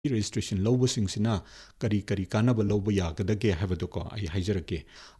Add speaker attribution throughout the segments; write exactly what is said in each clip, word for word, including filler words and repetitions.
Speaker 1: registration lobosingsina kari kari kanaba lobo yagadage habadoko ai haijarake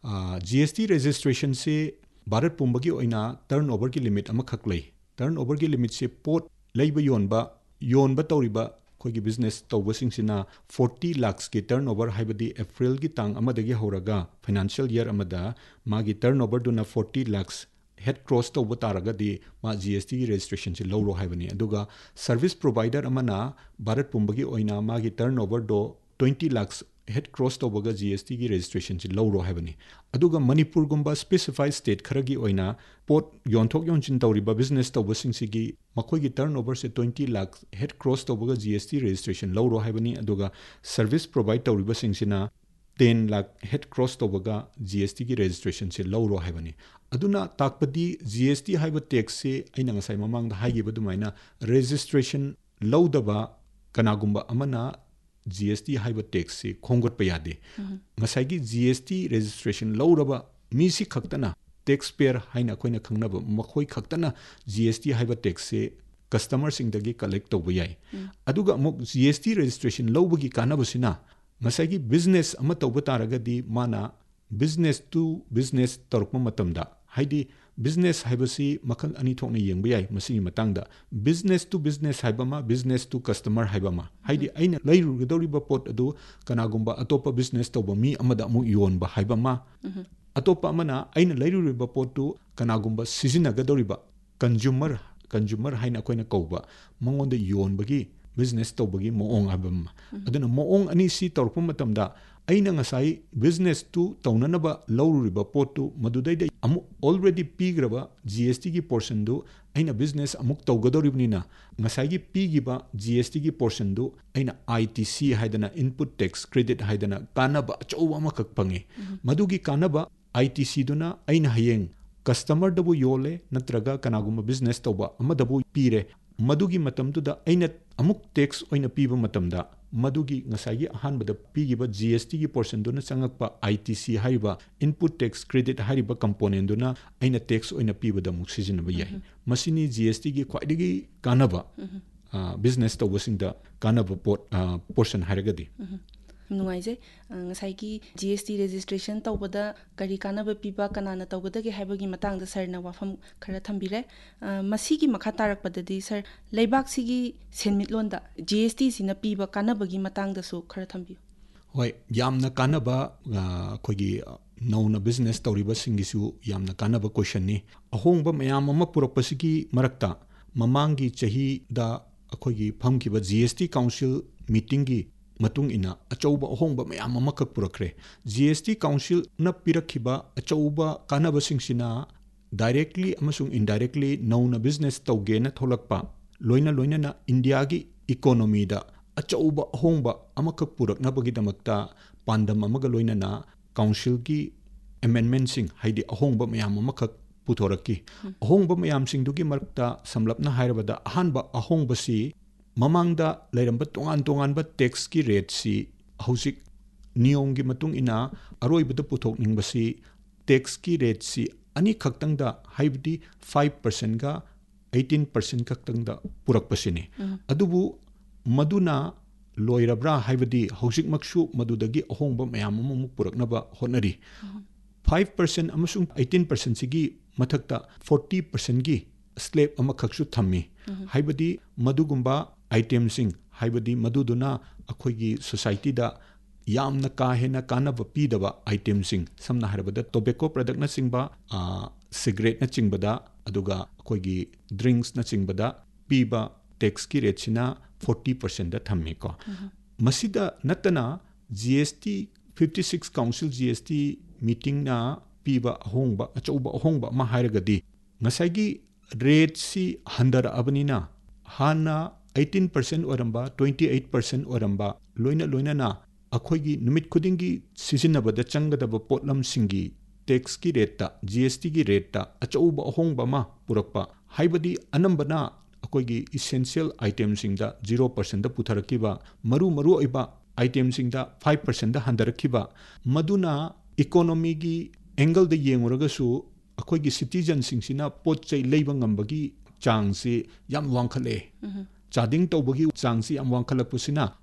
Speaker 1: G S T registration se Bharat pumbagi oina turnover ki limit ama khaklei turnover ki limit se pot leiba yonba yonba tawriba khoi gi business tawbasingsina forty lakhs ki turnover haibadi April gi tang amadagi horaga financial year amada magi turnover duna forty lakhs head cross tawba taragadi ma G S T registration se lawro haibani aduga service provider amana Bharat pumbagi oina magi turnover do twenty lakhs head cross tawbaga G S T gi registration se lawro haibani aduga Manipur gumba specified state kharagi oina pot yonthok yonchin tawriba business tawbasing sigi makhoi gi turnover se twenty lakhs head cross tawbaga G S T registration lawro haibani aduga service provide tawriba singsina ten lakh head cross tawbaga G S T gi registration se lawro haibani aduna takpadi G S T haiba tax se aina ngasai mamang da haigi badumaina registration lawdaba kanagumba amana G S T haiba tax se khongot pa yade ngasai gi G S T registration lawraba mi si khaktana taxpayer haina koina khangnaba makhoi khaktana G S T haiba tax se customer sing dagi collect tawba yai aduga amuk G S T registration lawbagi kanabasina ngasai gi business ama tawba taragadi mana business to business tarukma matamda haidi business haibasi makhal ani thokna yengba yai masi matangda business to business haibama business to customer haibama haidi aina lairu gadoriba pot adu kanagumba atopa business tawba mi amada amu yonba haibama atopa amana aina lairu pot tu kanagumba sizina gadoriba consumer consumer haina koina kauba mangonda yonbagi business tawbagi moong habam aduna moong ani si tarukma matamda aina ngasai business tu taunanaba lawruriba potu madudai amu already pigraba G S T gi portion du aina business amuk tawgadoribnina ngasai gi pigiba G S T gi portion du aina I T C haidana input tax credit haidana kanaba chowa makak pange madugi kanaba I T C duna aina hayeng customer dabu yole natraga kanaguma business tawba amadabu pire madugi matamduda aina amuk tax oina piba matamda madugi ngasagi ahanbada pigiba G S T gi portion duna changakpa I T C hariba input tax credit hariba component duna aina tax oina pibada muk sijinaba yai masini G S T gi khwaidagi kanaba business tawbasingda kanaba pot portion haragadi
Speaker 2: nungaije ngasai G S T registration tawbada kari kanaba piba kanana tawbada gi haibagi matangda sarna wafam khara thambire masigi makha tarakpadadi sir leibak sigi senmitlonda G S T sina piba kanabagi matangda su khara thambi
Speaker 1: hoi yamna kanaba khogi nauna business tawriba singisu yamna kanaba question ni ahongba mayam ama purakpasigi marakta mamangi chahi da khogi phamkiba G S T council meeting gi matung ina achauba ahongba mayam ama khak purakre G S T council na pirakhiba achauba kanaba singsina directly amasung indirectly nauna business tawge na tholakpa loina loina na India gi economy da achauba ahongba ama khak puraknabagi damakta pandam amaga loina na council gi amendment sing haidi ahongba mayam ama khak puthoraki ahongba mayam sing dugi marakta samlapna hairabada ahanba ahongba si mamangda lairamba tongan tonganba tax ki rate si hausik niyom gi matung ina aroibada puthokningba si tax ki rate si ani khaktangda haibdi five percent ga eighteen percent khaktangda purakpasini adubu maduna loirabra haibdi hausik maksu madudagi ahongba mayam amuk puraknaba honari five percent amasung eighteen percent sigi mathakta forty percent gi slab ama khaksu thammi haibdi madugumba item sing haibadi maduduna akhoigi society da yamna ka hena kanaba pidaba item sing samna harabada tobacco product na singba cigarette na chingbada aduga akhoigi drinks na chingbada piba tax ki rate sina forty percent da thamme ko masida natana G S T fifty-six council G S T meeting na piba ahongba achauba ahongba ma hairagadi ngasagi rate si handara abanina hana eighteen percent oramba twenty-eight percent oramba loina loina na akhoigi numit khudingi sisinabada changadaba potlam singi tax ki rate ta G S T ki rate ta achauba ahongba ma purakpa haibadi anambana akhoigi essential items singda zero percent da putharakiba maru maru oiba items singda five percent da handarakiba maduna economy gi angle da yenguragasu akhoigi citizen singsina pot chai leiba ngambagi changsi yam wangkhale chading tawbagi changsi am wangkhalapusina